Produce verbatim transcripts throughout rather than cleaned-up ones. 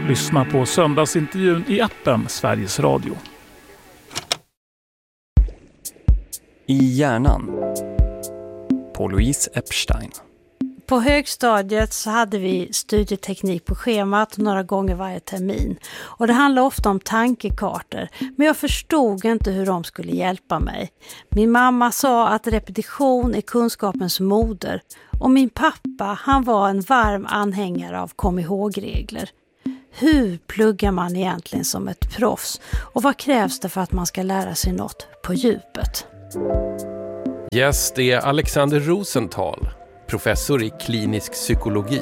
Lyssna på söndagsintervjun i appen Sveriges Radio. I hjärnan på Louise Epstein. På högstadiet så hade vi studieteknik på schemat några gånger varje termin. Och det handlade ofta om tankekartor. Men jag förstod inte hur de skulle hjälpa mig. Min mamma sa att repetition är kunskapens moder. Och min pappa, han var en varm anhängare av kom ihåg-regler. Hur pluggar man egentligen som ett proffs? Och vad krävs det för att man ska lära sig något på djupet? Yes, det är Alexander Rosenthal, professor i klinisk psykologi.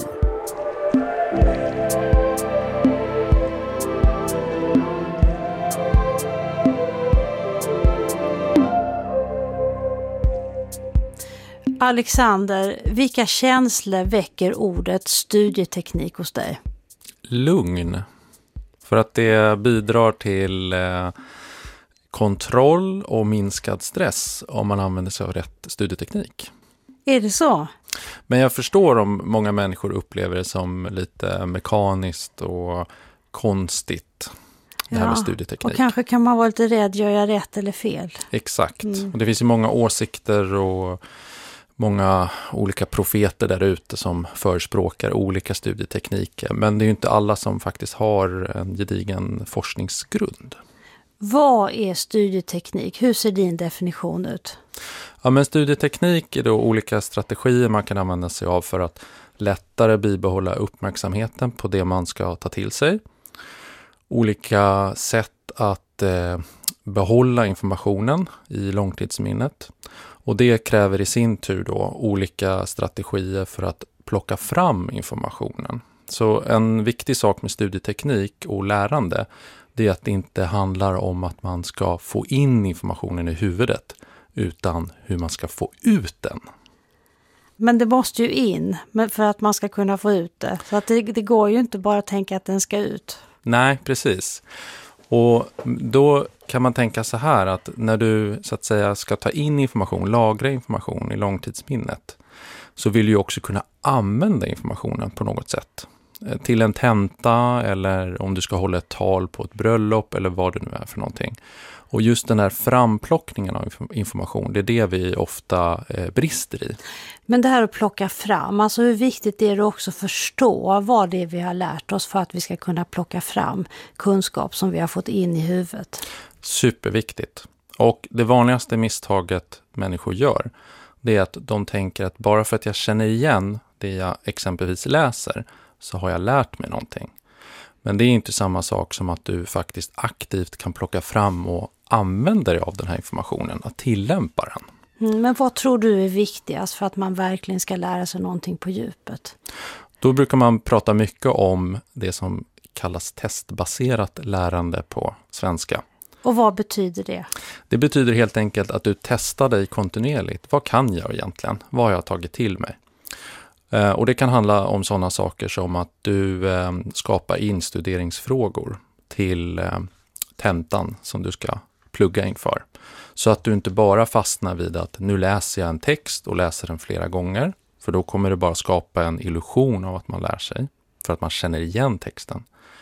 Alexander, vilka känslor väcker ordet studieteknik hos dig? Lugn. För att det bidrar till eh, kontroll och minskad stress om man använder sig av rätt studieteknik. Är det så? Men jag förstår om många människor upplever det som lite mekaniskt och konstigt. Det här med studieteknik. Och kanske kan man vara lite rädd, gör jag rätt eller fel? Exakt. Mm. Och det finns ju många åsikter och många olika profeter där ute som förespråkar olika studietekniker. Men det är ju inte alla som faktiskt har en gedigen forskningsgrund. Vad är studieteknik? Hur ser din definition ut? Ja, men studieteknik är då olika strategier man kan använda sig av för att lättare bibehålla uppmärksamheten på det man ska ta till sig. Olika sätt att eh, behålla informationen i långtidsminnet. Och det kräver i sin tur då olika strategier för att plocka fram informationen. Så en viktig sak med studieteknik och lärande, det är att det inte handlar om att man ska få in informationen i huvudet, utan hur man ska få ut den. Men det måste ju in för att man ska kunna få ut det. Så att det, det går ju inte bara att tänka att den ska ut. Nej, precis. Och då kan man tänka så här att när du så att säga ska ta in information, lagra information i långtidsminnet, så vill du också kunna använda informationen på något sätt. Till en tenta eller om du ska hålla ett tal på ett bröllop eller vad det nu är för någonting. Och just den här framplockningen av information, det är det vi ofta eh, brister i. Men det här att plocka fram, alltså hur viktigt är det också att förstå vad det är vi har lärt oss för att vi ska kunna plocka fram kunskap som vi har fått in i huvudet? Superviktigt. Och det vanligaste misstaget människor gör, det är att de tänker att bara för att jag känner igen det jag exempelvis läser så har jag lärt mig någonting. Men det är inte samma sak som att du faktiskt aktivt kan plocka fram och använda dig av den här informationen, att tillämpa den. Mm, men vad tror du är viktigast för att man verkligen ska lära sig någonting på djupet? Då brukar man prata mycket om det som kallas testbaserat lärande på svenska. Och vad betyder det? Det betyder helt enkelt att du testar dig kontinuerligt. Vad kan jag egentligen? Vad har jag tagit till mig? Och det kan handla om sådana saker som att du eh, skapar instuderingsfrågor till eh, tentan som du ska plugga inför. Så att du inte bara fastnar vid att nu läser jag en text och läser den flera gånger. För då kommer det bara skapa en illusion av att man lär sig. För att man känner igen texten.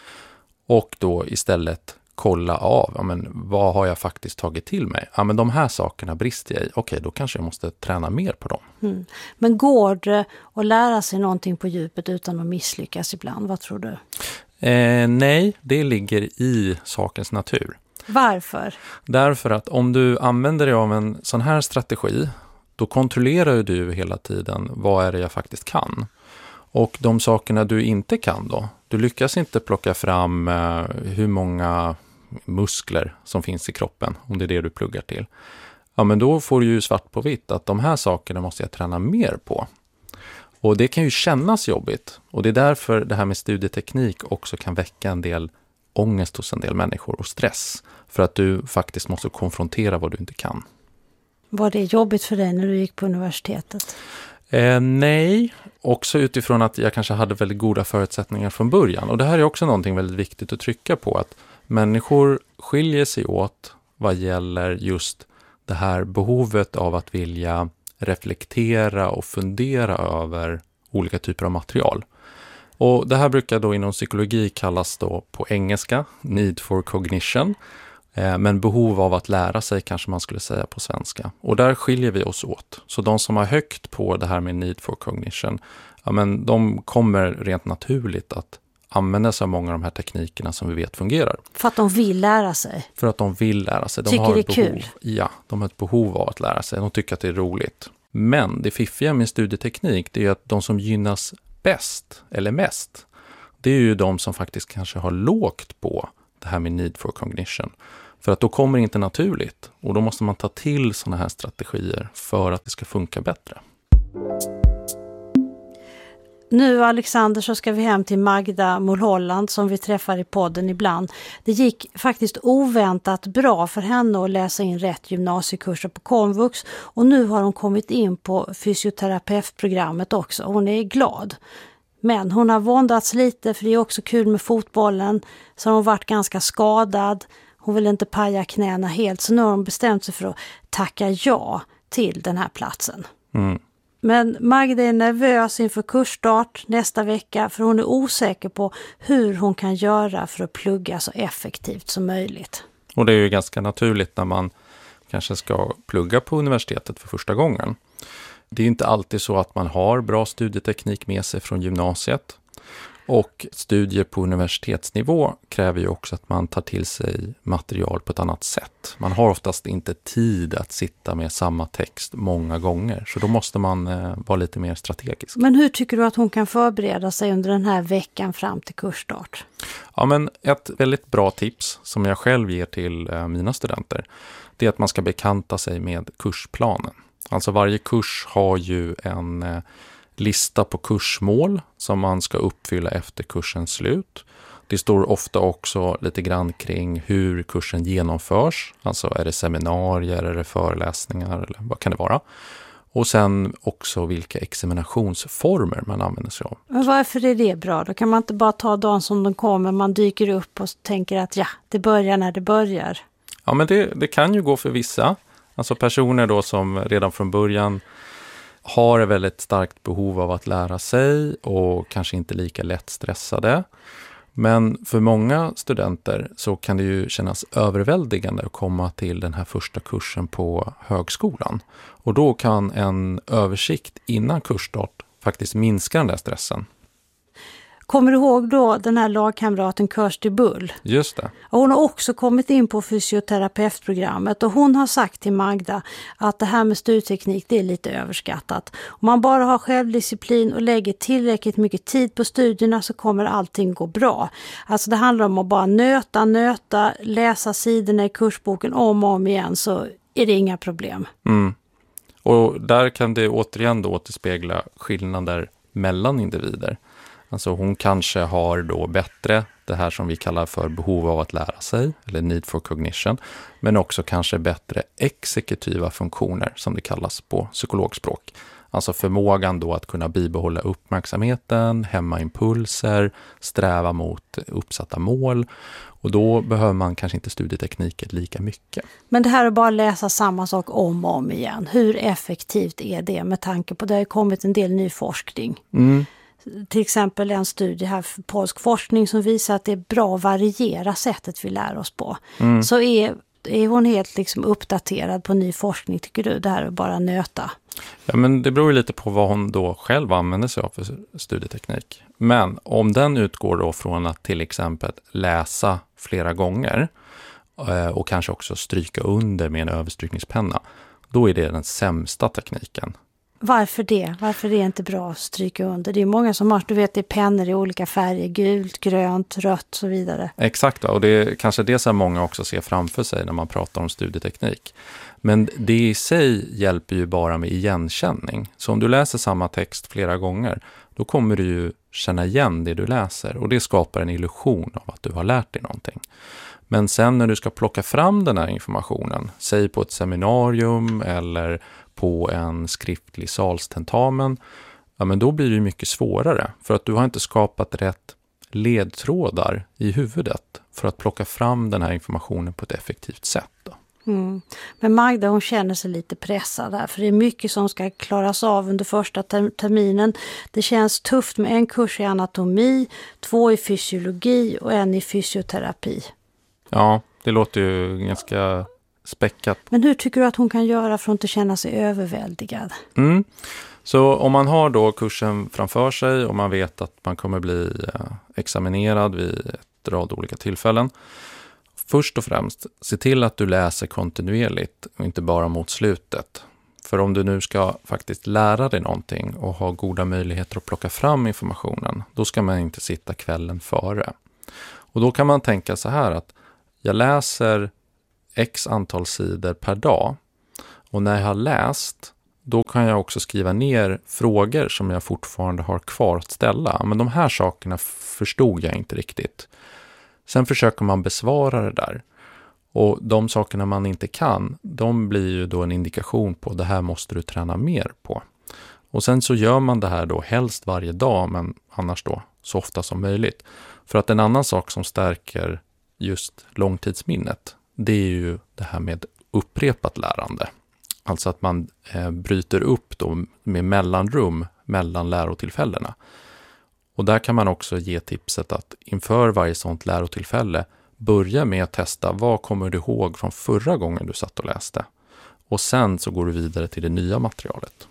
Och då istället kolla av, ja, men vad har jag faktiskt tagit till mig? Ja, men de här sakerna brister jag i. Okej, då kanske jag måste träna mer på dem. Mm. Men går det att lära sig någonting på djupet utan att misslyckas ibland? Vad tror du? Eh, nej, det ligger i sakens natur. Varför? Därför att om du använder dig av en sån här strategi, då kontrollerar du hela tiden vad är det jag faktiskt kan. Och de sakerna du inte kan då, du lyckas inte plocka fram eh, hur många muskler som finns i kroppen, om det är det du pluggar till. Ja, men då får du ju svart på vitt att de här sakerna måste jag träna mer på. Och det kan ju kännas jobbigt. Och det är därför det här med studieteknik också kan väcka en del ångest hos en del människor och stress. För att du faktiskt måste konfrontera vad du inte kan. Var det jobbigt för dig när du gick på universitetet? Eh, nej, också utifrån att jag kanske hade väldigt goda förutsättningar från början. Och det här är också någonting väldigt viktigt att trycka på. Att människor skiljer sig åt vad gäller just det här behovet av att vilja reflektera och fundera över olika typer av material. Och det här brukar då inom psykologi kallas då på engelska need for cognition. Men behov av att lära sig kanske man skulle säga på svenska. Och där skiljer vi oss åt. Så de som har högt på det här med need for cognition, ja, men de kommer rent naturligt att använda sig av många av de här teknikerna som vi vet fungerar. För att de vill lära sig? För att de vill lära sig. De tycker har det är behov. kul? Ja, de har ett behov av att lära sig. De tycker att det är roligt. Men det fiffiga med studieteknik, det är att de som gynnas bäst eller mest, det är ju de som faktiskt kanske har lågt på det här med need for cognition. För att då kommer det inte naturligt och då måste man ta till sådana här strategier för att det ska funka bättre. Nu, Alexander, så ska vi hem till Magda Mulholland som vi träffar i podden ibland. Det gick faktiskt oväntat bra för henne att läsa in rätt gymnasiekurser på komvux och nu har hon kommit in på fysioterapeutprogrammet också. Hon är glad. Men hon har våndats lite för det är också kul med fotbollen, så har hon varit ganska skadad. Hon vill inte paja knäna helt, så nu har hon bestämt sig för att tacka ja till den här platsen. Mm. Men Magda är nervös inför kursstart nästa vecka för hon är osäker på hur hon kan göra för att plugga så effektivt som möjligt. Och det är ju ganska naturligt när man kanske ska plugga på universitetet för första gången. Det är inte alltid så att man har bra studieteknik med sig från gymnasiet. Och studier på universitetsnivå kräver ju också att man tar till sig material på ett annat sätt. Man har oftast inte tid att sitta med samma text många gånger. Så då måste man eh, vara lite mer strategisk. Men hur tycker du att hon kan förbereda sig under den här veckan fram till kursstart? Ja, men ett väldigt bra tips som jag själv ger till eh, mina studenter, det är att man ska bekanta sig med kursplanen. Alltså varje kurs har ju en eh, lista på kursmål som man ska uppfylla efter kursens slut. Det står ofta också lite grann kring hur kursen genomförs. Alltså är det seminarier, är det föreläsningar eller vad kan det vara? Och sen också vilka examinationsformer man använder sig av. Men varför är det bra? Då kan man inte bara ta dagen som de kommer, man dyker upp och tänker att ja, det börjar när det börjar. Ja, men det, det kan ju gå för vissa. Alltså personer då som redan från början har ett väldigt starkt behov av att lära sig och kanske inte lika lätt stressade. Men för många studenter så kan det ju kännas överväldigande att komma till den här första kursen på högskolan. Och då kan en översikt innan kursstart faktiskt minska den där stressen. Kommer du ihåg då den här lagkamraten Kirsti Bull? Just det. Och hon har också kommit in på fysioterapeutprogrammet och hon har sagt till Magda att det här med studieteknik, det är lite överskattat. Om man bara har självdisciplin och lägger tillräckligt mycket tid på studierna så kommer allting gå bra. Alltså det handlar om att bara nöta, nöta, läsa sidorna i kursboken om och om igen, så är det inga problem. Mm. Och där kan det återigen då återspegla skillnader mellan individer. Alltså hon kanske har då bättre det här som vi kallar för behov av att lära sig, eller need for cognition, men också kanske bättre exekutiva funktioner som det kallas på psykologspråk. Alltså förmågan då att kunna bibehålla uppmärksamheten, hämma impulser, sträva mot uppsatta mål, och då behöver man kanske inte studietekniken lika mycket. Men det här att bara läsa samma sak om och om igen, hur effektivt är det med tanke på att det har kommit en del ny forskning? Mm. Till exempel en studie här för polsk forskning som visar att det är bra att variera sättet vi lär oss på. Mm. Så är, är hon helt liksom uppdaterad på ny forskning, tycker du, det här att bara nöta? Ja, men det beror ju lite på vad hon då själv använder sig av för studieteknik. Men om den utgår då från att till exempel läsa flera gånger och kanske också stryka under med en överstrykningspenna, då är det den sämsta tekniken. Varför det? Varför är det inte bra att stryka under? Det är många som har, du vet, det är pennor i olika färger, gult, grönt, rött och så vidare. Exakt, och det är kanske det som många också ser framför sig när man pratar om studieteknik. Men det i sig hjälper ju bara med igenkänning. Så om du läser samma text flera gånger, då kommer du ju känna igen det du läser. Och det skapar en illusion av att du har lärt dig någonting. Men sen när du ska plocka fram den här informationen, säg på ett seminarium eller på en skriftlig salstentamen, ja, men då blir det mycket svårare. För att du har inte skapat rätt ledtrådar i huvudet för att plocka fram den här informationen på ett effektivt sätt då. Mm. Men Magda, hon känner sig lite pressad där, för det är mycket som ska klaras av under första term- terminen. Det känns tufft med en kurs i anatomi, två i fysiologi och en i fysioterapi. Ja, det låter ju ganska späckat. Men hur tycker du att hon kan göra för att inte känna sig överväldigad? Mm. Så om man har då kursen framför sig och man vet att man kommer bli eh, examinerad vid ett rad olika tillfällen. Först och främst, se till att du läser kontinuerligt och inte bara mot slutet. För om du nu ska faktiskt lära dig någonting och ha goda möjligheter att plocka fram informationen, då ska man inte sitta kvällen före. Och då kan man tänka så här att jag läser x antal sidor per dag och när jag har läst, då kan jag också skriva ner frågor som jag fortfarande har kvar att ställa. Men de här sakerna förstod jag inte riktigt. Sen försöker man besvara det där. Och de sakerna man inte kan, de blir ju då en indikation på det här måste du träna mer på. Och sen så gör man det här då helst varje dag, men annars då så ofta som möjligt. För att en annan sak som stärker just långtidsminnet, det är ju det här med upprepat lärande. Alltså att man eh, bryter upp då med mellanrum mellan lärotillfällena. Och där kan man också ge tipset att inför varje sånt lärotillfälle börja med att testa vad kommer du ihåg från förra gången du satt och läste. Och sen så går du vidare till det nya materialet.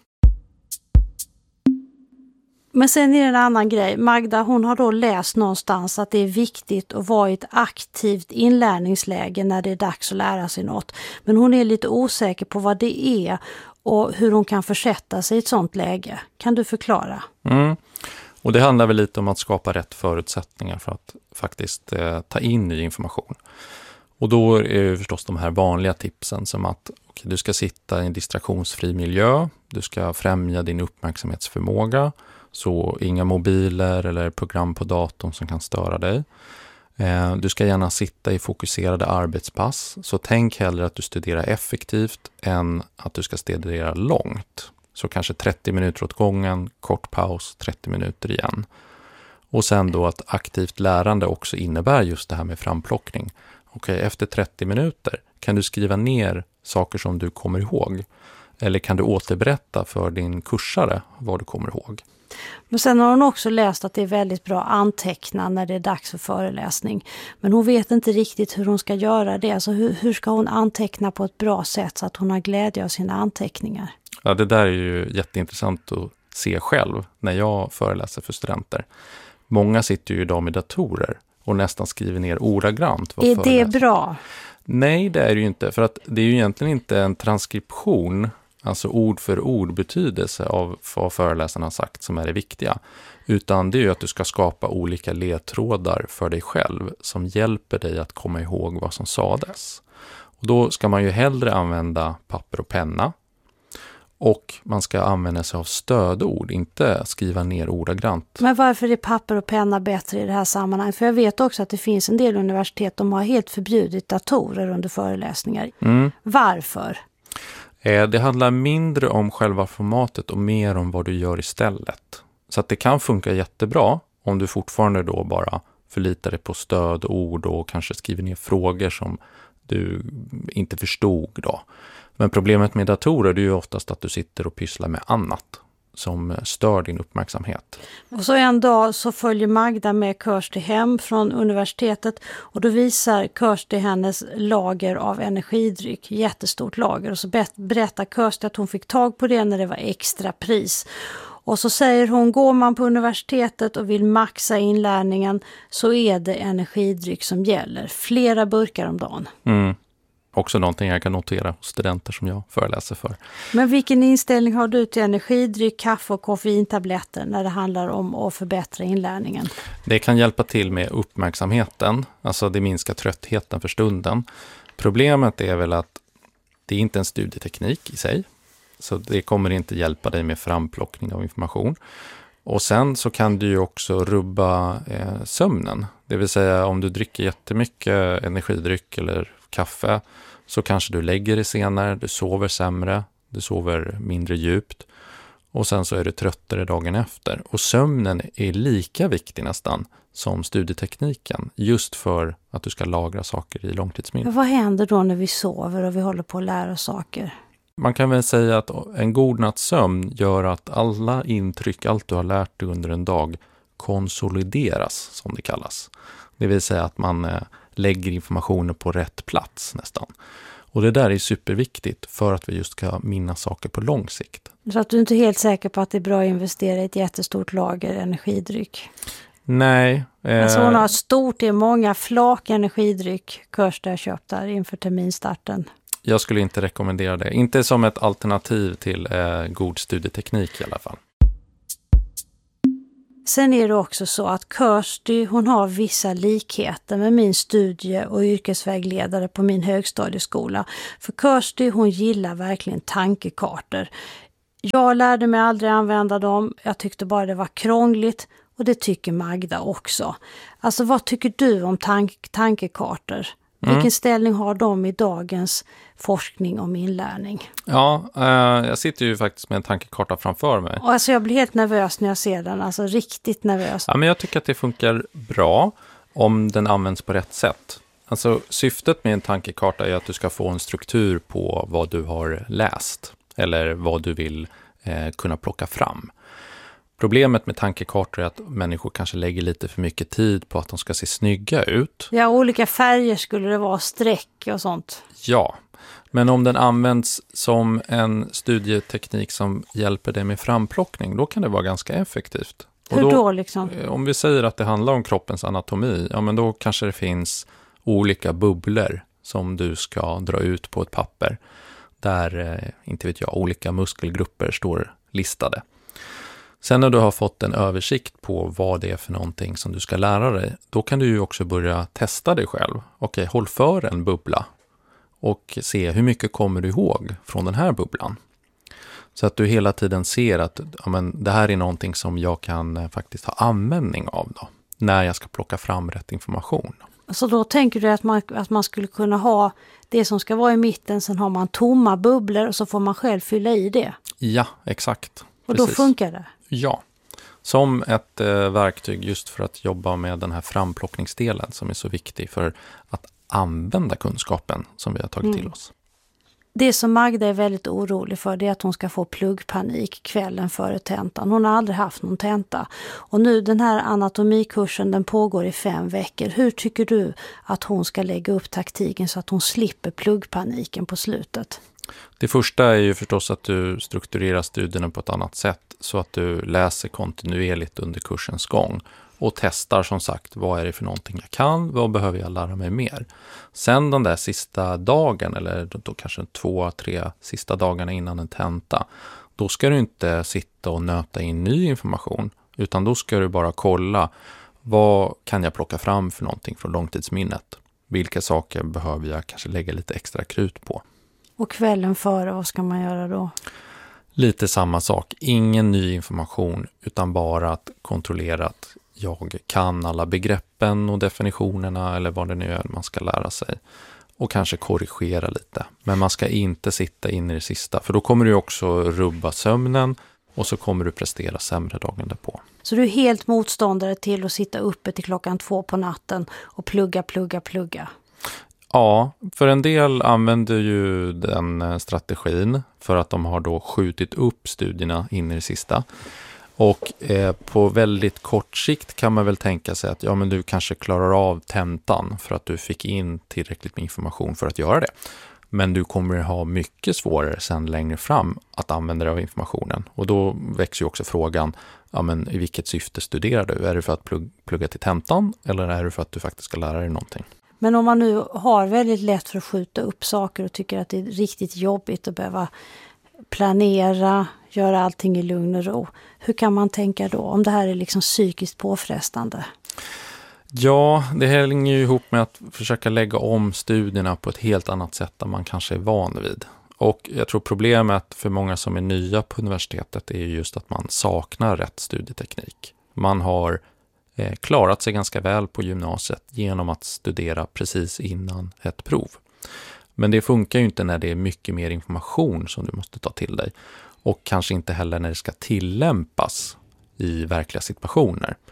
Men sen är det en annan grej. Magda, hon har då läst någonstans att det är viktigt att vara i ett aktivt inlärningsläge när det är dags att lära sig något. Men hon är lite osäker på vad det är och hur hon kan försätta sig i ett sånt läge. Kan du förklara? Mm. Och det handlar väl lite om att skapa rätt förutsättningar för att faktiskt eh, ta in ny information. Och då är det förstås de här vanliga tipsen som att okay, du ska sitta i en distraktionsfri miljö, du ska främja din uppmärksamhetsförmåga, så inga mobiler eller program på datorn som kan störa dig. Eh, du ska gärna sitta i fokuserade arbetspass, så tänk hellre att du studerar effektivt än att du ska studera långt. Så kanske trettio minuter åt gången, kort paus, trettio minuter igen. Och sen då att aktivt lärande också innebär just det här med framplockning. Okej, efter trettio minuter kan du skriva ner saker som du kommer ihåg. Eller kan du återberätta för din kursare vad du kommer ihåg. Men sen har hon också läst att det är väldigt bra att anteckna när det är dags för föreläsning. Men hon vet inte riktigt hur hon ska göra det. Alltså hur, hur ska hon anteckna på ett bra sätt så att hon har glädje av sina anteckningar? Ja, det där är ju jätteintressant att se själv när jag föreläser för studenter. Många sitter ju idag med datorer och nästan skriver ner ordagrant vad Är föreläser. det bra? Nej, det är det ju inte. För att det är ju egentligen inte en transkription, alltså ord för ord betydelse av vad föreläsarna har sagt som är det viktiga. Utan det är ju att du ska skapa olika ledtrådar för dig själv som hjälper dig att komma ihåg vad som sades. Och då ska man ju hellre använda papper och penna. Och man ska använda sig av stödord, inte skriva ner ordagrant. Men varför är papper och penna bättre i det här sammanhanget? För jag vet också att det finns en del universitet som har helt förbjudit datorer under föreläsningar. Mm. Varför? Eh, det handlar mindre om själva formatet och mer om vad du gör istället. Så att det kan funka jättebra om du fortfarande då bara förlitar dig på stödord och kanske skriver ner frågor som du inte förstod då. Men problemet med datorer är ju oftast att du sitter och pysslar med annat som stör din uppmärksamhet. Och så en dag så följer Magda med Kirsty hem från universitetet och då visar Kirsty hennes lager av energidryck, jättestort lager. Och så berättar Kirsty att hon fick tag på det när det var extra pris. Och så säger hon, går man på universitetet och vill maxa inlärningen så är det energidryck som gäller. Flera burkar om dagen. Mm. Också någonting jag kan notera hos studenter som jag föreläser för. Men vilken inställning har du till energidryck, kaffe och koffeintabletter när det handlar om att förbättra inlärningen? Det kan hjälpa till med uppmärksamheten, alltså det minskar tröttheten för stunden. Problemet är väl att det är inte en studieteknik i sig, så det kommer inte hjälpa dig med framplockning av information. Och sen så kan du ju också rubba eh, sömnen, det vill säga om du dricker jättemycket energidryck eller kaffe så kanske du lägger dig senare, du sover sämre, du sover mindre djupt och sen så är du tröttare dagen efter. Och sömnen är lika viktig nästan som studietekniken, just för att du ska lagra saker i långtidsminne. Men vad händer då när vi sover och vi håller på att lära saker? Man kan väl säga att en god natts sömn gör att alla intryck, allt du har lärt dig under en dag, konsolideras, som det kallas. Det vill säga att man eh, lägger informationen på rätt plats nästan. Och det där är superviktigt för att vi just ska minnas saker på lång sikt. Så att du inte är helt säker på att det är bra att investera i ett jättestort lager energidryck? Nej. Eh... Alltså hon har stort, det är många flak energidryck, Kirsta har köpt där inför terminstarten. Jag skulle inte rekommendera det. Inte som ett alternativ till eh, god studieteknik i alla fall. Sen är det också så att Kirsty, hon har vissa likheter med min studie- och yrkesvägledare på min högstadieskola. För Kirsty, hon gillar verkligen tankekartor. Jag lärde mig aldrig använda dem. Jag tyckte bara det var krångligt. Och det tycker Magda också. Alltså vad tycker du om tank- tankekartor? Mm. Vilken ställning har de i dagens forskning om inlärning? Ja, eh, jag sitter ju faktiskt med en tankekarta framför mig. Och alltså jag blir helt nervös när jag ser den, alltså riktigt nervös. Ja, men jag tycker att det funkar bra om den används på rätt sätt. Alltså syftet med en tankekarta är att du ska få en struktur på vad du har läst eller vad du vill eh, kunna plocka fram. Problemet med tankekartor är att människor kanske lägger lite för mycket tid på att de ska se snygga ut. Ja, olika färger skulle det vara, streck och sånt. Ja, men om den används som en studieteknik som hjälper dig med framplockning, då kan det vara ganska effektivt. Och Hur då, då liksom? Om vi säger att det handlar om kroppens anatomi, ja men då kanske det finns olika bubblor som du ska dra ut på ett papper. Där, inte vet jag, olika muskelgrupper står listade. Sen när du har fått en översikt på vad det är för någonting som du ska lära dig, då kan du ju också börja testa dig själv. Okej, håll för en bubbla och se hur mycket kommer du ihåg från den här bubblan. Så att du hela tiden ser att ja, men det här är någonting som jag kan eh, faktiskt ha användning av då, när jag ska plocka fram rätt information. Så då tänker du att man, att man skulle kunna ha det som ska vara i mitten, sen har man tomma bubblor och så får man själv fylla i det? Ja, exakt. Och Precis. då funkar det? Ja, som ett eh, verktyg just för att jobba med den här framplockningsdelen som är så viktig för att använda kunskapen som vi har tagit mm. till oss. Det som Magda är väldigt orolig för, det är att hon ska få pluggpanik kvällen före tentan. Hon har aldrig haft någon tenta. Och nu den här anatomikursen, den pågår i fem veckor. Hur tycker du att hon ska lägga upp taktiken så att hon slipper pluggpaniken på slutet? Det första är ju förstås att du strukturerar studierna på ett annat sätt så att du läser kontinuerligt under kursens gång och testar som sagt vad är det för någonting jag kan, vad behöver jag lära mig mer. Sen den där sista dagen eller då kanske två, tre sista dagarna innan en tenta, då ska du inte sitta och nöta in ny information utan då ska du bara kolla vad kan jag plocka fram för någonting från långtidsminnet. Vilka saker behöver jag kanske lägga lite extra krut på. Och kvällen före, vad ska man göra då? Lite samma sak. Ingen ny information utan bara att kontrollera att jag kan alla begreppen och definitionerna eller vad det nu är man ska lära sig. Och kanske korrigera lite. Men man ska inte sitta in i det sista för då kommer du också rubba sömnen och så kommer du prestera sämre dagen därpå. Så du är helt motståndare till att sitta uppe till klockan två på natten och plugga, plugga, plugga? Ja, för en del använder ju den strategin för att de har då skjutit upp studierna in i det sista. Och eh, på väldigt kort sikt kan man väl tänka sig att ja, men du kanske klarar av tentan för att du fick in tillräckligt med information för att göra det. Men du kommer ha mycket svårare sen längre fram att använda dig av informationen. Och då växer ju också frågan, ja, men i vilket syfte studerar du? Är det för att plugg- plugga till tentan eller är det för att du faktiskt ska lära dig någonting? Men om man nu har väldigt lätt för att skjuta upp saker och tycker att det är riktigt jobbigt att behöva planera, göra allting i lugn och ro. Hur kan man tänka då om det här är liksom psykiskt påfrestande? Ja, det hänger ju ihop med att försöka lägga om studierna på ett helt annat sätt än man kanske är van vid. Och jag tror problemet för många som är nya på universitetet är just att man saknar rätt studieteknik. Man har eh, klarat sig ganska väl på gymnasiet genom att studera precis innan ett prov. Men det funkar ju inte när det är mycket mer information som du måste ta till dig. Och kanske inte heller när det ska tillämpas i verkliga situationer.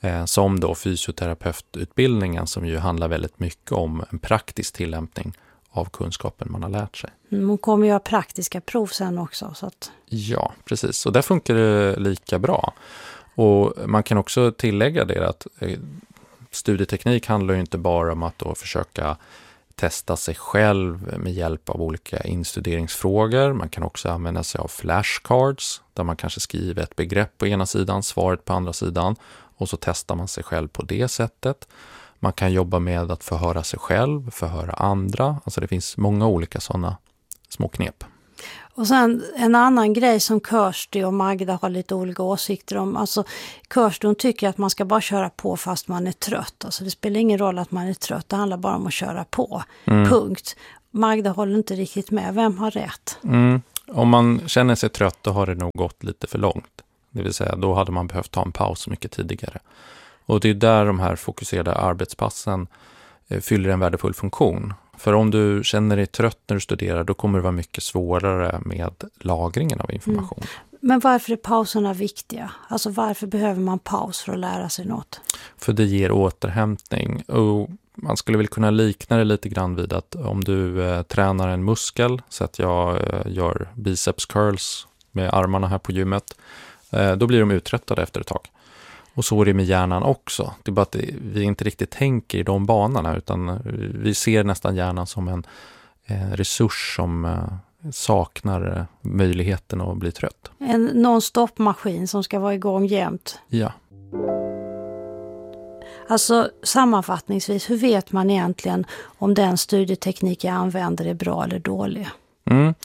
eh, som då fysioterapeututbildningen, som ju handlar väldigt mycket om en praktisk tillämpning av kunskapen man har lärt sig. Man kommer göra praktiska prov sen också. Så att... Ja, precis. Och där funkar det lika bra. Och man kan också tillägga det att eh, studieteknik handlar ju inte bara om att då försöka testa sig själv med hjälp av olika instuderingsfrågor. Man kan också använda sig av flashcards där man kanske skriver ett begrepp på ena sidan, svaret på andra sidan, och så testar man sig själv på det sättet. Man kan jobba med att förhöra sig själv, förhöra andra. Alltså det finns många olika sådana små knep. Och sen en annan grej som Kirsty och Magda har lite olika åsikter om. Alltså Kirsty, hon tycker att man ska bara köra på fast man är trött. Alltså det spelar ingen roll att man är trött, det handlar bara om att köra på. Mm. Punkt. Magda håller inte riktigt med. Vem har rätt? Mm. Om man känner sig trött, då har det nog gått lite för långt. Det vill säga, då hade man behövt ta en paus mycket tidigare. Och det är där de här fokuserade arbetspassen eh, fyller en värdefull funktion. För om du känner dig trött när du studerar, då kommer det vara mycket svårare med lagringen av information. Mm. Men varför är pauserna viktiga? Alltså varför behöver man paus för att lära sig något? För det ger återhämtning. Och man skulle väl kunna likna det lite grann vid att om du eh, tränar en muskel, så att jag eh, gör biceps curls med armarna här på gymmet, eh, då blir de uttröttade efter ett tag. Och så är det med hjärnan också. Det är bara att vi inte riktigt tänker i de banorna, utan vi ser nästan hjärnan som en eh, resurs som eh, saknar eh, möjligheten att bli trött. En non-stop-maskin som ska vara igång jämt. Ja. Alltså sammanfattningsvis, hur vet man egentligen om den studieteknik jag använder är bra eller dålig? Mm.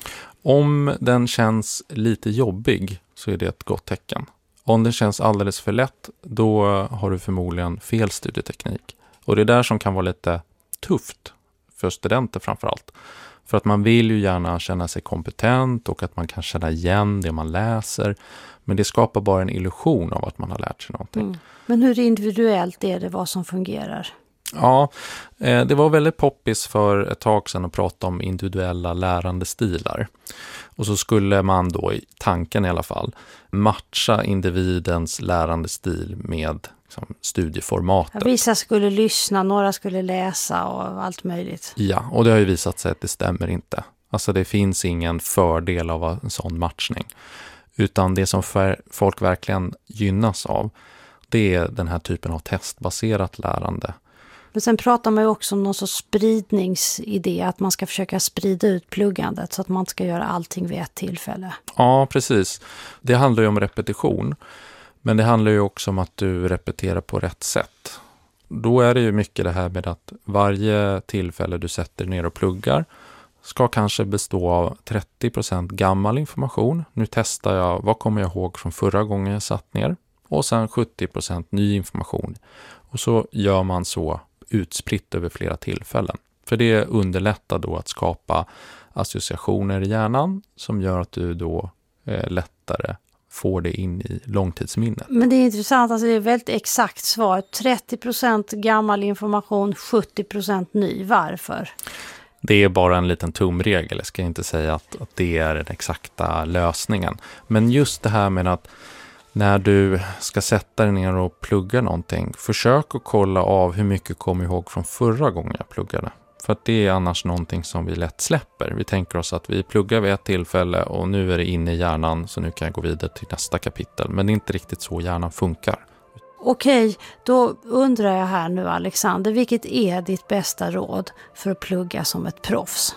Om den känns lite jobbig så är det ett gott tecken. Om den känns alldeles för lätt, då har du förmodligen fel studieteknik. Och det är där som kan vara lite tufft för studenter framförallt. För att man vill ju gärna känna sig kompetent och att man kan känna igen det man läser. Men det skapar bara en illusion av att man har lärt sig någonting. Mm. Men hur individuellt är det vad som fungerar? Ja, det var väldigt poppis för ett tag sedan att prata om individuella lärandestilar. Och så skulle man då, i tanken i alla fall, matcha individens lärandestil med liksom, studieformatet. Ja, vissa skulle lyssna, några skulle läsa och allt möjligt. Ja, och det har ju visat sig att det stämmer inte. Alltså det finns ingen fördel av en sån matchning. Utan det som för folk verkligen gynnas av, det är den här typen av testbaserat lärande. Men sen pratar man ju också om någon sorts spridningsidé, att man ska försöka sprida ut pluggandet så att man ska göra allting vid ett tillfälle. Ja, precis. Det handlar ju om repetition, men det handlar ju också om att du repeterar på rätt sätt. Då är det ju mycket det här med att varje tillfälle du sätter ner och pluggar ska kanske bestå av trettio procent gammal information. Nu testar jag, vad kommer jag ihåg från förra gången jag satt ner? Och sen sjuttio procent ny information. Och så gör man så utspritt över flera tillfällen. För det underlättar då att skapa associationer i hjärnan som gör att du då eh, lättare får det in i långtidsminnet. Men det är intressant, alltså det är väldigt exakt svar. trettio procent gammal information, sjuttio procent ny. Varför? Det är bara en liten tumregel. Jag ska inte säga att, att det är den exakta lösningen. Men just det här med att när du ska sätta dig ner och plugga någonting, försök att kolla av hur mycket kommer ihåg från förra gången jag pluggade. För att det är annars någonting som vi lätt släpper. Vi tänker oss att vi pluggar vid ett tillfälle och nu är det inne i hjärnan, så nu kan jag gå vidare till nästa kapitel. Men det är inte riktigt så hjärnan funkar. Okej, då undrar jag här nu, Alexander, vilket är ditt bästa råd för att plugga som ett proffs?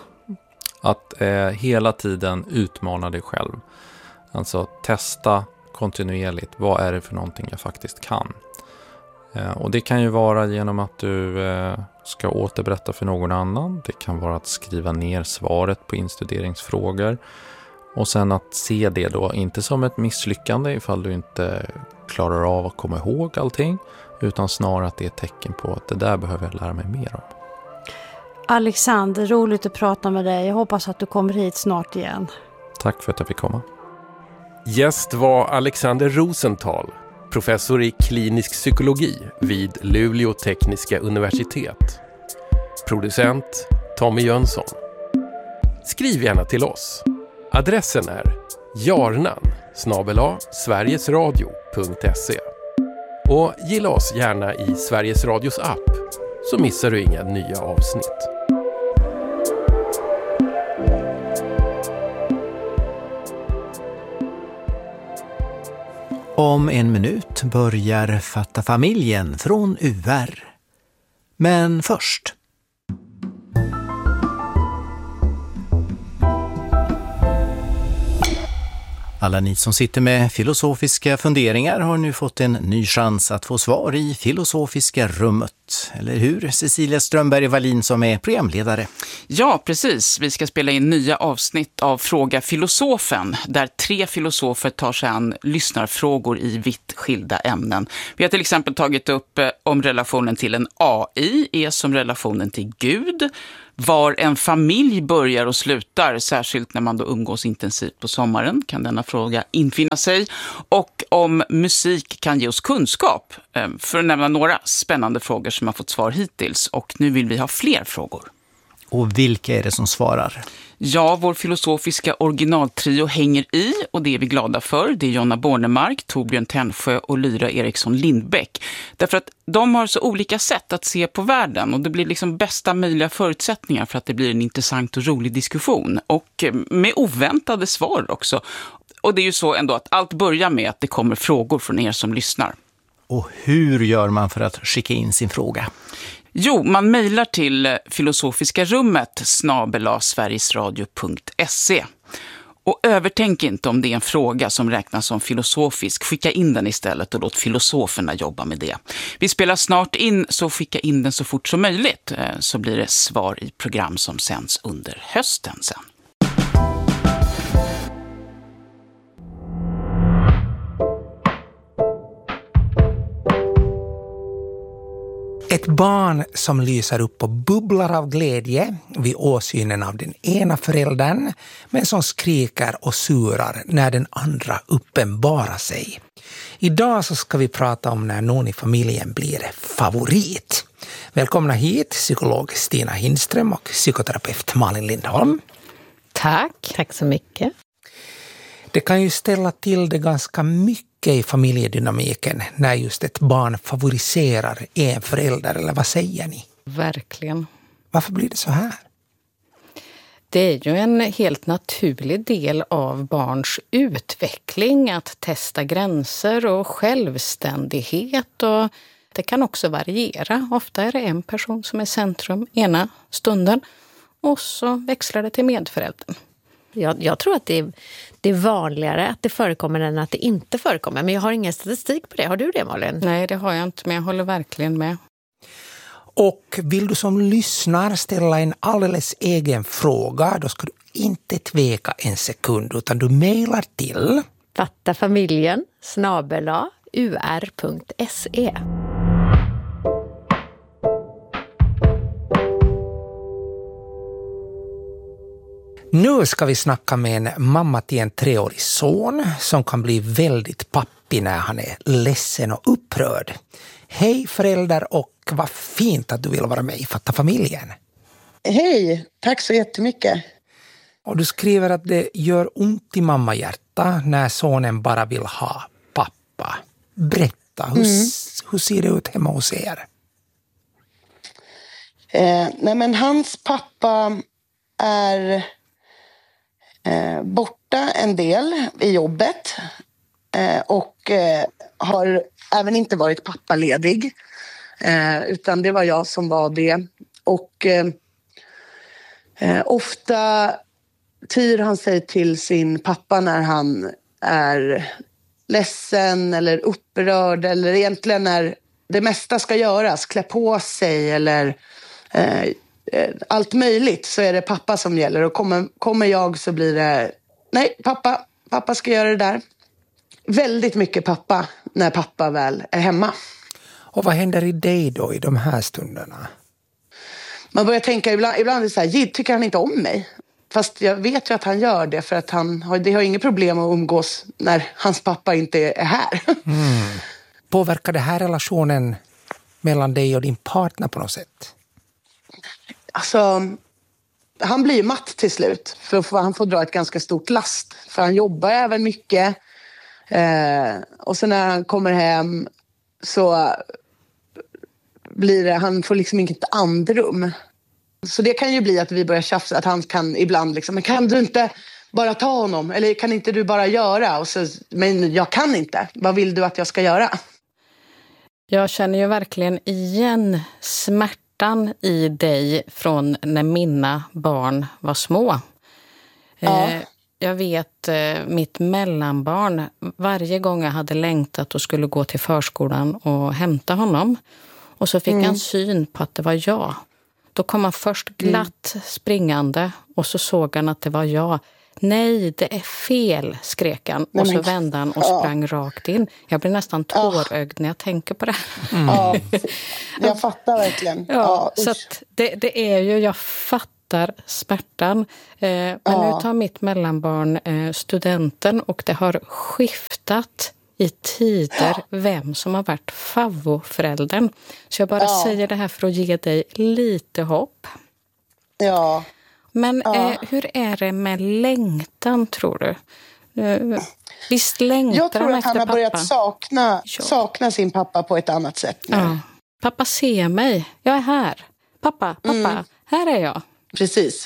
Att eh, hela tiden utmana dig själv. Alltså testa kontinuerligt. Vad är det för någonting jag faktiskt kan? Eh, och det kan ju vara genom att du eh, ska återberätta för någon annan. Det kan vara att skriva ner svaret på instuderingsfrågor. Och sen att se det då inte som ett misslyckande ifall du inte klarar av att komma ihåg allting. Utan snarare att det är ett tecken på att det där behöver jag lära mig mer om. Alexander, roligt att prata med dig. Jag hoppas att du kommer hit snart igen. Tack för att jag fick komma. Gäst var Alexander Rosenthal, professor i klinisk psykologi vid Luleå tekniska universitet. Producent Tommy Jönsson. Skriv gärna till oss. Adressen är jarnan snabel-a sverigesradio punkt se. Och gilla oss gärna i Sveriges Radios app, så missar du inga nya avsnitt. Om en minut börjar Fatta familjen från U R. Men först. Alla ni som sitter med filosofiska funderingar har nu fått en ny chans att få svar i Filosofiska rummet. Eller hur, Cecilia Strömberg-Wallin som är programledare? Ja, precis. Vi ska spela in nya avsnitt av Fråga filosofen, där tre filosofer tar sig an lyssnarfrågor i vitt skilda ämnen. Vi har till exempel tagit upp eh, om relationen till en A I är som relationen till Gud, var en familj börjar och slutar, särskilt när man då umgås intensivt på sommaren, kan denna fråga infinna sig. Och om musik kan ge oss kunskap, för att nämna några spännande frågor som har fått svar hittills. Och nu vill vi ha fler frågor. Och vilka är det som svarar? Ja, vår filosofiska originaltrio hänger i, och det är vi glada för. Det är Jonna Bornemark, Torbjörn Tännsjö och Lyra Eriksson Lindbäck. Därför att de har så olika sätt att se på världen, och det blir liksom bästa möjliga förutsättningar för att det blir en intressant och rolig diskussion. Och med oväntade svar också. Och det är ju så ändå att allt börjar med att det kommer frågor från er som lyssnar. Och hur gör man för att skicka in sin fråga? Jo, man mejlar till filosofiska rummet snabel-a sverigesradio punkt se. Och övertänk inte om det är en fråga som räknas som filosofisk. Skicka in den istället och låt filosoferna jobba med det. Vi spelar snart in, så skicka in den så fort som möjligt. Så blir det svar i program som sänds under hösten sen. Ett barn som lyser upp och bubblar av glädje vid åsynen av den ena föräldern, men som skriker och surar när den andra uppenbarar sig. Idag så ska vi prata om när någon i familjen blir favorit. Välkomna hit psykolog Stina Hindström och psykoterapeut Malin Lindholm. Tack. Tack så mycket. Det kan ju ställa till det ganska mycket i familjedynamiken när just ett barn favoriserar en förälder, eller vad säger ni? Verkligen. Varför blir det så här? Det är ju en helt naturlig del av barns utveckling att testa gränser och självständighet, och det kan också variera. Ofta är det en person som är centrum ena stunden och så växlar det till medföräldern. Jag, jag tror att det är, det är vanligare att det förekommer än att det inte förekommer. Men jag har ingen statistik på det. Har du det, Malin? Nej, det har jag inte, men jag håller verkligen med. Och vill du som lyssnar ställa en alldeles egen fråga, då ska du inte tveka en sekund, utan du mejlar till fattafamiljen snabel-a u r punkt se. Nu ska vi snacka med en mamma till en treårig son som kan bli väldigt pappig när han är ledsen och upprörd. Hej förälder, och vad fint att du vill vara med i Fatta familjen. Hej, tack så jättemycket. Och du skriver att det gör ont i mammahjärta när sonen bara vill ha pappa. Berätta, hur, mm. hur ser det ut hemma hos er? Eh, nej men hans pappa är eh, borta en del i jobbet eh, och eh, har även inte varit pappaledig, eh, utan det var jag som var det. Och eh, eh, ofta tyr han sig till sin pappa när han är ledsen eller upprörd, eller egentligen när det mesta ska göras, klä på sig eller eh, allt möjligt, så är det pappa som gäller. Och kommer, kommer jag så blir det nej, pappa, pappa ska göra det där. Väldigt mycket pappa när pappa väl är hemma. Och vad händer i dig då i de här stunderna? Man börjar tänka ibland, ibland är det så här, tycker han inte om mig? Fast jag vet ju att han gör det, för att han har, det har inget problem att umgås när hans pappa inte är här. Mm. Påverkar det här relationen mellan dig och din partner på något sätt? Alltså, han blir ju matt till slut. För han får dra ett ganska stort last. För han jobbar även mycket. Eh, och sen när han kommer hem så blir det, han får liksom inget andrum. Så det kan ju bli att vi börjar tjafsa, att han kan ibland liksom, men kan du inte bara ta honom? Eller kan inte du bara göra? Och så, men jag kan inte. Vad vill du att jag ska göra? Jag känner ju verkligen igen smärtan i dig från när mina barn var små. Ja. Eh, jag vet eh, mitt mellanbarn, varje gång jag hade längtat och skulle gå till förskolan och hämta honom. Och så fick mm. han syn på att det var jag. Då kom han först glatt mm. springande och så såg han att det var jag. Nej, det är fel, skrek han. Och så vände han och sprang ja. rakt in. Jag blir nästan tårögd när jag tänker på det. Mm. Ja, jag fattar verkligen. Ja, ja, så att det, det är ju, jag fattar smärtan. Eh, men ja. nu tar mitt mellanbarn eh, studenten och det har skiftat i tider ja. vem som har varit favvoföräldern. Så jag bara ja. säger det här för att ge dig lite hopp. Ja. Men ja. eh, hur är det med längtan, tror du? Eh, visst längtar jag tror han att efter han har pappa? börjat sakna, ja. sakna sin pappa på ett annat sätt nu. Ja. Pappa ser mig. Jag är här. Pappa, pappa, mm. här är jag. Precis.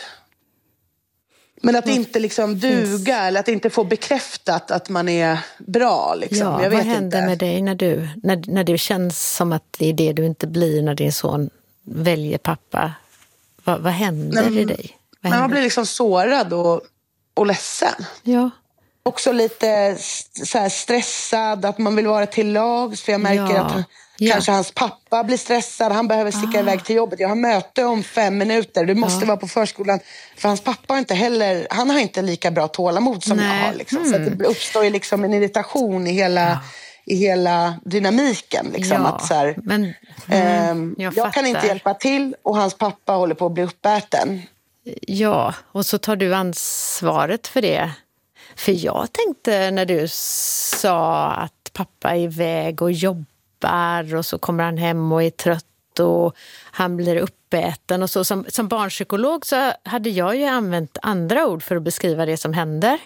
Men att inte liksom duga eller att inte få bekräftat att man är bra. Liksom. Ja, jag vet vad händer inte. med dig när du, när, när det känns som att det är det du inte blir när din son väljer pappa? Va, vad händer men, i dig? Vad man händer? blir liksom sårad och, och ledsen. Ja. Också lite så här stressad, att man vill vara till lags. För jag märker ja. att ja. kanske hans pappa blir stressad. Han behöver sticka ah. iväg till jobbet. Jag har möte om fem minuter. Du måste ja. vara på förskolan. För hans pappa har inte heller, han har inte lika bra tålamod som Nej. jag har. Liksom. Mm. Så att det uppstår ju liksom en irritation i hela, ja. i hela dynamiken. Liksom. Ja. Att så här, Men, mm, eh, jag, jag kan inte hjälpa till och hans pappa håller på att bli uppäten. Ja, och så tar du ansvaret för det. För jag tänkte när du sa att pappa är iväg och jobbar och så kommer han hem och är trött och han blir uppäten och så. Som, som barnpsykolog så hade jag ju använt andra ord för att beskriva det som händer.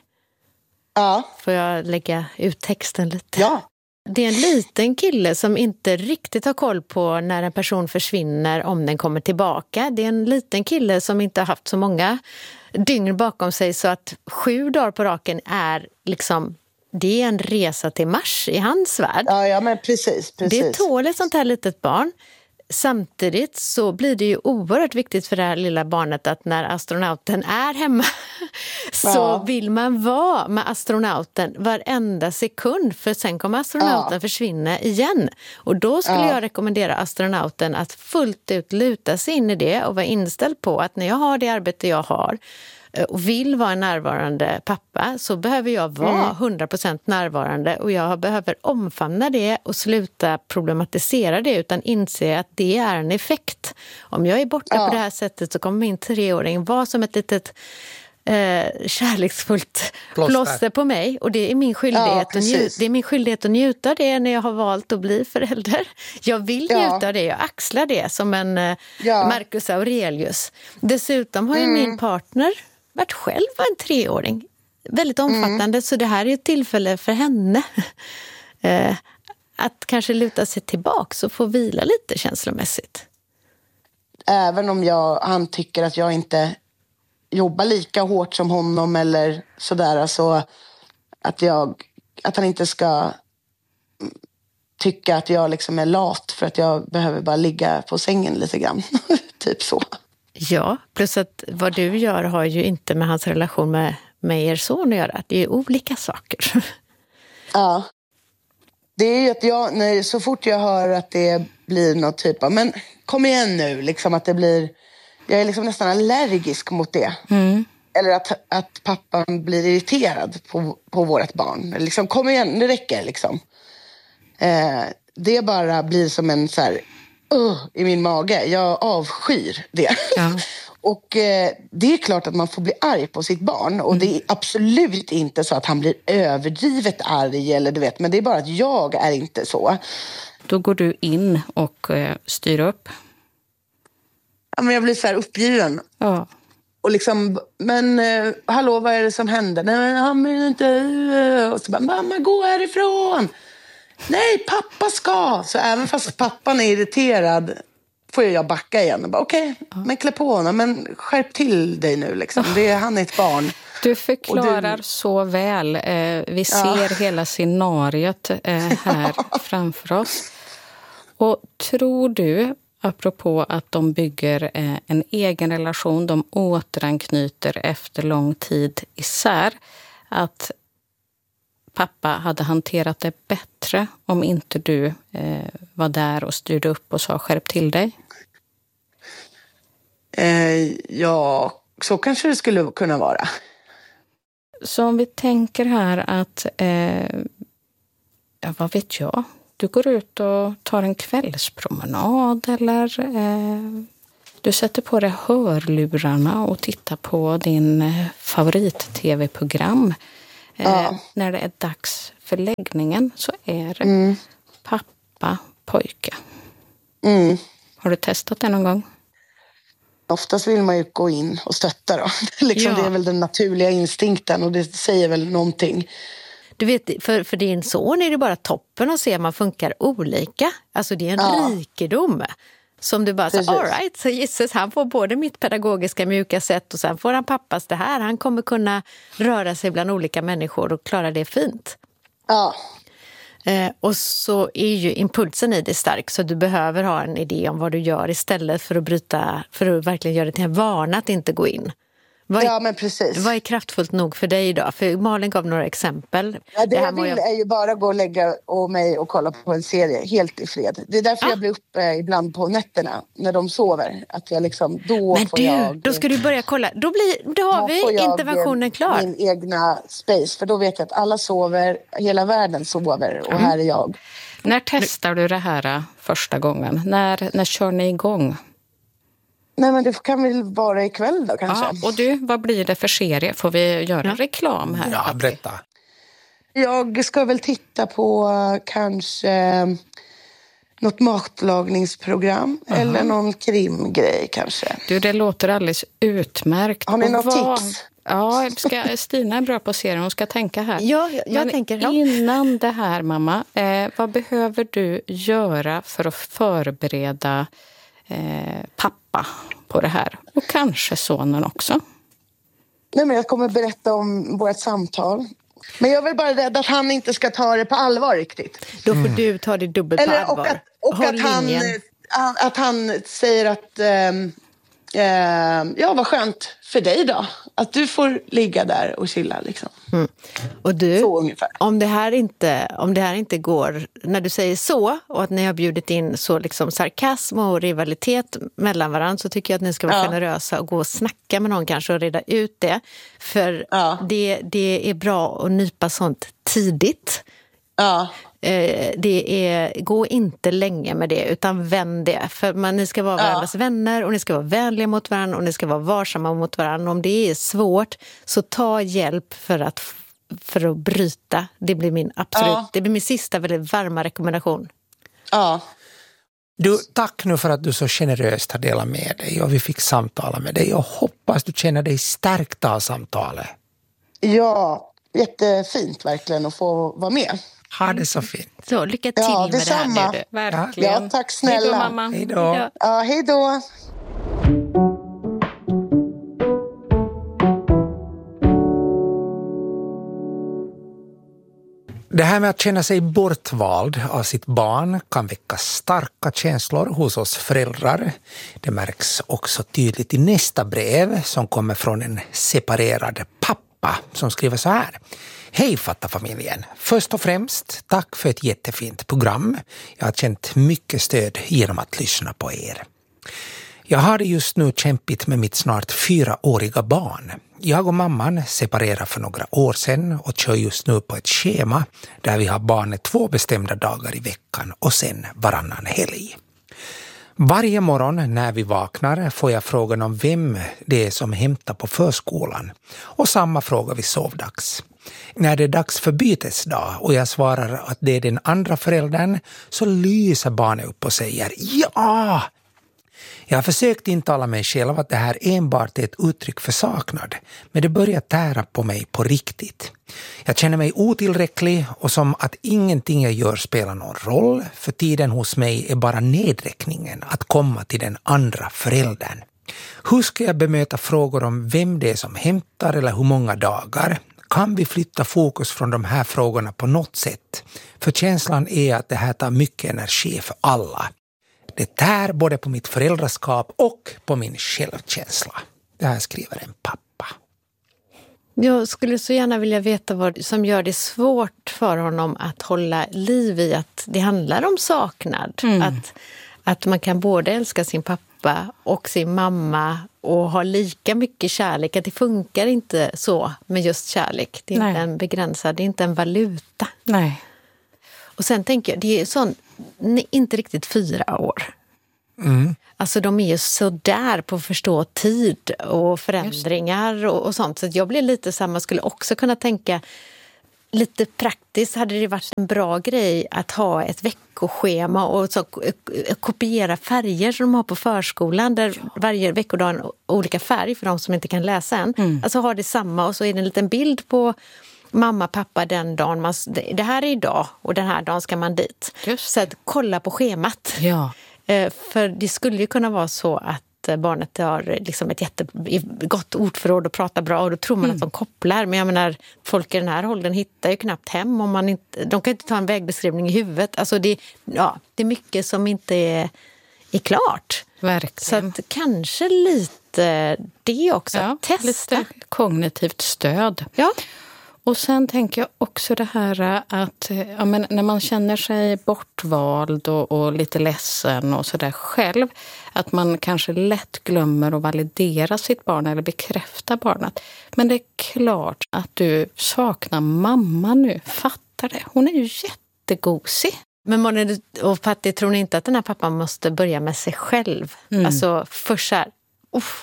Ja. Får jag lägga ut texten lite? Ja. Det är en liten kille som inte riktigt har koll på när en person försvinner, om den kommer tillbaka. Det är en liten kille som inte har haft så många dygn bakom sig, så att sju dagar på raken är liksom, det är en resa till Mars i hans värld. Ja, ja men precis, precis. Det tål ett sånt här litet barn. Samtidigt så blir det ju oerhört viktigt för det här lilla barnet att när astronauten är hemma så ja. vill man vara med astronauten varenda sekund, för sen kommer astronauten ja. försvinna igen. Och då skulle ja. jag rekommendera astronauten att fullt ut luta sig in i det och vara inställd på att när jag har det arbete jag har och vill vara en närvarande pappa, så behöver jag vara mm. hundra procent närvarande, och jag behöver omfamna det och sluta problematisera det, utan inse att det är en effekt. Om jag är borta ja. på det här sättet så kommer min treåring vara som ett litet eh, kärleksfullt plåster. plåster på mig, och det är min skyldighet, ja, att njuta, det är min skyldighet att njuta av det när jag har valt att bli förälder. Jag vill ja. njuta av det, jag axlar det som en eh, ja. Marcus Aurelius. Dessutom har ju mm. min partner varit själv en treåring. Väldigt omfattande, mm. så det här är ett tillfälle för henne eh, att kanske luta sig tillbaka och få vila lite känslomässigt. Även om jag, han tycker att jag inte jobbar lika hårt som honom eller sådär, så att, jag, att han inte ska tycka att jag liksom är lat för att jag behöver bara ligga på sängen lite grann. Typ så. Ja, plus att vad du gör har ju inte med hans relation med, med er son att göra. Det är ju olika saker. Ja. Det är ju att jag, när, så fort jag hör att det blir något typ av, men kom igen nu, liksom att det blir, jag är liksom nästan allergisk mot det. Mm. Eller att, att pappan blir irriterad på, på vårt barn. Liksom, kom igen, det räcker liksom. Eh, det bara blir som en så här, uh, i min mage. Jag avskyr det. Ja. Och eh, det är klart att man får bli arg på sitt barn. Och mm. det är absolut inte så att han blir överdrivet arg eller du vet. Men det är bara att jag är inte så. Då går du in och eh, styr upp. Ja, men jag blir så här uppgiven. Ja. Och liksom, men eh, hallå, vad är det som händer? Nej, men han vill inte. Och så bara, mamma, gå härifrån. nej, pappa ska. Så även fast pappan är irriterad får jag backa igen. Och bara, okej, okay, ja. men klä på honom. Men skärp till dig nu. Liksom. Det är, han är ett barn. Du förklarar du... så väl. Eh, vi ser ja. hela scenariot eh, här framför oss. Och tror du, apropå att de bygger eh, en egen relation, de återanknyter efter lång tid isär, att pappa hade hanterat det bättre om inte du eh, var där och styrde upp och sa skärp till dig? Eh, ja, så kanske det skulle kunna vara. Så om vi tänker här att, eh, ja, vad vet jag, du går ut och tar en kvällspromenad eller eh, du sätter på dig hörlurarna och tittar på din eh, favorit-tv-program. Eh, ja. När det är dags för läggningen så är det mm. pappa, pojke. Mm. Har du testat det någon gång? Oftast vill man ju gå in och stötta då. liksom, ja. Det är väl den naturliga instinkten och det säger väl någonting. Du vet, för, för din son är det bara toppen att se att man funkar olika. Alltså det är en ja. rikedom. Som du bara säger, all right, så gissas han får både mitt pedagogiska mjuka sätt och sen får han pappas det här. Han kommer kunna röra sig bland olika människor och klara det fint. Ja. Eh, och så är ju impulsen i det stark så du behöver ha en idé om vad du gör istället för att bryta, för att verkligen göra det till en vana att inte gå in. Vad är, ja, men precis. Vad är kraftfullt nog för dig idag? För Malin gav några exempel. Ja, det, det jag vill jag... är ju bara gå och lägga och mig och kolla på en serie helt i fred. Det är därför ah. jag blir uppe ibland på nätterna när de sover. Att jag liksom, då men får du, jag... då ska du börja kolla. Då, blir, då har vi interventionen klar. Min egna space. För då vet jag att alla sover, hela världen sover och mm. här är jag. När testar du det här första gången? När, när kör ni igång? Nej, men det kan väl vara ikväll då kanske. Ja, och du, vad blir det för serie? Får vi göra ja. reklam här? Ja, berätta. Jag ska väl titta på kanske något matlagningsprogram uh-huh. eller någon krimgrej kanske. Du, det låter alldeles utmärkt. Har ni och något vad... tips? Ja, ska, Stina är bra på serien. Hon ska tänka här. Ja, jag, jag Men tänker. Ja. Innan det här, mamma, eh, vad behöver du göra för att förbereda Eh, pappa på det här och kanske sonen också? Nej, men jag kommer berätta om vårt samtal. Men jag vill bara rädda att han inte ska ta det på allvar riktigt. Då får mm. du ta det dubbelt Eller, på allvar. Och att, och att, han, att han säger att ähm, ähm, ja, vad skönt för dig då. Att du får ligga där och chilla liksom. Mm. Och du, så ungefär. Om det här inte, om det här inte går, när du säger så och att ni har bjudit in så liksom sarkasm och rivalitet mellan varandra, så tycker jag att ni ska vara ja. generösa och gå och snacka med någon kanske och reda ut det. För ja. det, det är bra att nypa sånt tidigt. Ja. Eh, det är, gå inte länge med det utan vänd det. För man, ni ska vara varandras ja. vänner och ni ska vara vänliga mot varandra och ni ska vara varsamma mot varandra. Om det är svårt så ta hjälp för att, för att bryta. Det blir min absolut, ja. det blir min sista väldigt varma rekommendation. Ja. Du, tack nu för att du så generöst har delat med dig och vi fick samtala med dig. Jag hoppas du känner dig stärkt av samtalet. Ja, jättefint verkligen att få vara med. Ha det så fint. Så, lycka till ja, med det här nu. Du. Verkligen. Ja, tack snälla. Hej då, mamma. Hej då. Ja, hej då. Det här med att känna sig bortvald av sitt barn kan väcka starka känslor hos oss föräldrar. Det märks också tydligt i nästa brev som kommer från en separerad pappa som skriver så här. Hej Fatta-familjen! Först och främst, tack för ett jättefint program. Jag har känt mycket stöd genom att lyssna på er. Jag har just nu kämpit med mitt snart fyraåriga barn. Jag och mamman separerade för några år sedan och kör just nu på ett schema där vi har barnet två bestämda dagar i veckan och sen varannan helg. Varje morgon när vi vaknar får jag frågan om vem det är som hämtar på förskolan och samma fråga vid sovdags. När det är dags för bytesdag och jag svarar att det är den andra föräldern så lyser barnet upp och säger ja! Jag har försökt intala mig själv att det här enbart är ett uttryck för saknad, men det börjar tära på mig på riktigt. Jag känner mig otillräcklig och som att ingenting jag gör spelar någon roll, för tiden hos mig är bara nedräkningen att komma till den andra föräldern. Hur ska jag bemöta frågor om vem det är som hämtar eller hur många dagar? Kan vi flytta fokus från de här frågorna på något sätt? För känslan är att det här tar mycket energi för alla. Det tär både på mitt föräldraskap och på min självkänsla. Det här skriver en pappa. Jag skulle så gärna vilja veta vad som gör det svårt för honom att hålla liv i att det handlar om saknad. Mm. Att, att man kan både älska sin pappa och sin mamma och ha lika mycket kärlek. Att det funkar inte så med just kärlek. Det är Nej. inte en begränsad, det är inte en valuta. Nej. Och sen tänker jag, det är sån, inte riktigt fyra år. Mm. Alltså de är ju så där på att förstå tid och förändringar och, och sånt. Så jag blir lite samma, skulle också kunna tänka lite praktiskt hade det varit en bra grej att ha ett veckoschema och så kopiera färger som de har på förskolan där ja. varje veckodag har en olika färg för de som inte kan läsa än. Mm. Alltså ha det samma och så är det en liten bild på mamma, pappa den dagen. Man, det här är idag och den här dagen ska man dit. Just. Så att kolla på schemat. Ja. För det skulle ju kunna vara så att barnet har liksom ett jättegott ordförråd och pratar bra och då tror man mm. att de kopplar. Men jag menar, folk i den här åldern hittar ju knappt hem om man inte, de kan inte ta en vägbeskrivning i huvudet. Alltså det, ja, det är mycket som inte är, är klart. Verkligen. Så att kanske lite det också, ja, att testa. Lite kognitivt stöd. Ja. Och sen tänker jag också det här att ja, men när man känner sig bortvald och, och lite ledsen och sådär själv, att man kanske lätt glömmer att validera sitt barn eller bekräfta barnet. Men det är klart att du saknar mamma nu, fattar det. Hon är ju jättegosig. Men Mona och Patti, tror ni inte att den här pappan måste börja med sig själv? Mm. Alltså först så här, uff,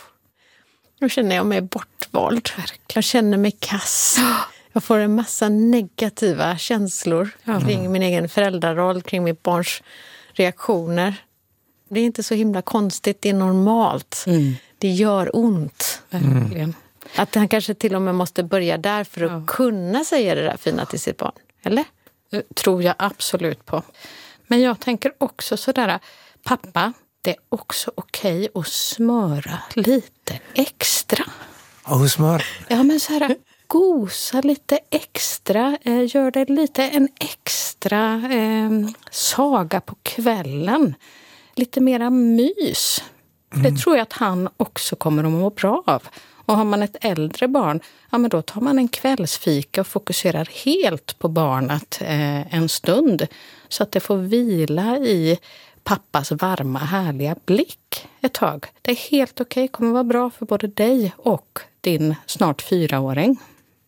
nu känner jag mig bortvald. Jag känner mig kass. Jag får en massa negativa känslor mm. kring min egen föräldraroll, kring mitt barns reaktioner. Det är inte så himla konstigt, det är normalt. Mm. Det gör ont. Verkligen. Att han kanske till och med måste börja där för att ja. kunna säga det där fina till sitt barn. Eller? Det tror jag absolut på. Men jag tänker också sådär, pappa, det är också okej att smöra lite extra. Och hur smör? Ja, men så här, gosa lite extra. Eh, gör det lite en extra eh, saga på kvällen. Lite mera mys. Mm. Det tror jag att han också kommer att må bra av. Och har man ett äldre barn, ja men då tar man en kvällsfika och fokuserar helt på barnet eh, en stund. Så att det får vila i pappas varma, härliga blick ett tag. Det är helt okej, kommer vara bra för både dig och din snart fyraåring.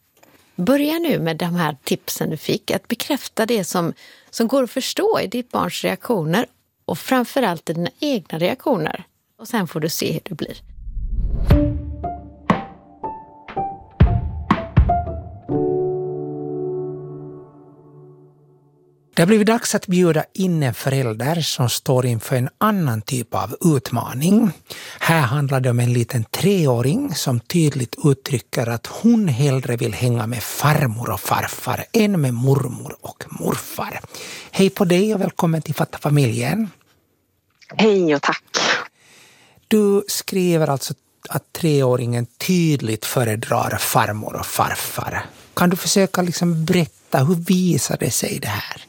Börja nu med de här tipsen du fick, att bekräfta det som, som går att förstå i ditt barns reaktioner och framförallt i dina egna reaktioner. Och sen får du se hur det blir. Det har blivit dags att bjuda in en förälder som står inför en annan typ av utmaning. Här handlar det om en liten treåring som tydligt uttrycker att hon hellre vill hänga med farmor och farfar än med mormor och morfar. Hej på dig och välkommen till Fatta familjen. Hej och tack. Du skriver alltså att treåringen tydligt föredrar farmor och farfar. Kan du försöka liksom berätta, hur visar det sig det här?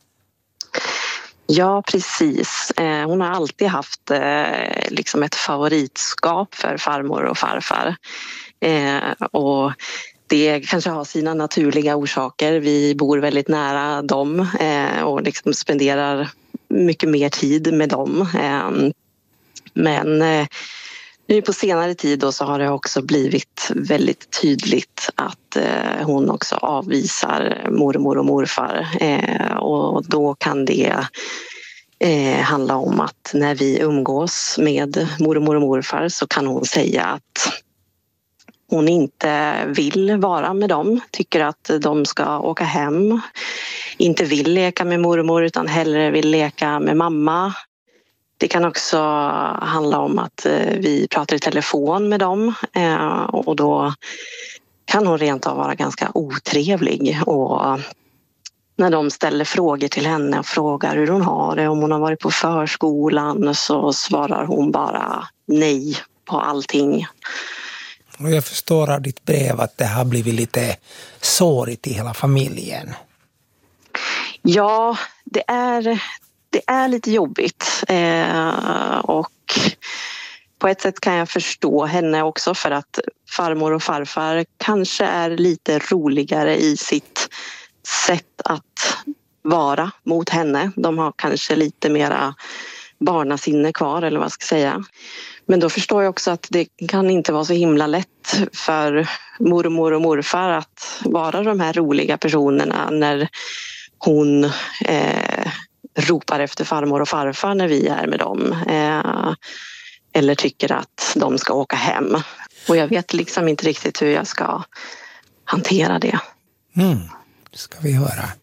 Ja, precis. Hon har alltid haft liksom ett favoritskap för farmor och farfar. Och det kanske har sina naturliga orsaker. Vi bor väldigt nära dem och liksom spenderar mycket mer tid med dem. Men nu på senare tid då så har det också blivit väldigt tydligt att hon också avvisar mormor och morfar. Och då kan det handla om att när vi umgås med mormor och morfar så kan hon säga att hon inte vill vara med dem, tycker att de ska åka hem, inte vill leka med mormor utan hellre vill leka med mamma. Det kan också handla om att vi pratar i telefon med dem och då kan hon rent av vara ganska otrevlig. Och när de ställer frågor till henne och frågar hur hon har det, om hon har varit på förskolan, så svarar hon bara nej på allting. Och jag förstår av ditt brev att det har blivit lite sårigt i hela familjen. Ja, det är, det är lite jobbigt eh, och på ett sätt kan jag förstå henne också, för att farmor och farfar kanske är lite roligare i sitt sätt att vara mot henne. De har kanske lite mera barnasinne kvar, eller vad jag ska säga. Men då förstår jag också att det kan inte vara så himla lätt för mormor och morfar att vara de här roliga personerna när hon eh, ropar efter farmor och farfar när vi är med dem. Eh, eller tycker att de ska åka hem. Och jag vet liksom inte riktigt hur jag ska hantera det. Mm, det ska vi höra.